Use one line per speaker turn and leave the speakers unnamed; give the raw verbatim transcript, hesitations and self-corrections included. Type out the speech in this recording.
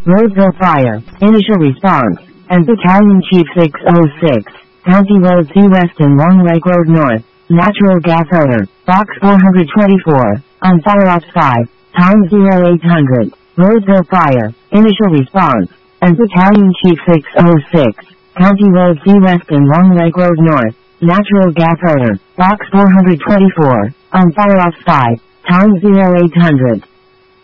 Roseville Fire, initial response, and Battalion Chief six oh six, County Road C West and Long Lake Road North, natural gas odor, box four twenty-four, on fire off five, times zero eight hundred, Roseville Fire, initial response, and Battalion Chief six oh six, County Road C West and Long Lake Road North, natural gas odor, box four twenty-four, on fire off five, times zero eight hundred.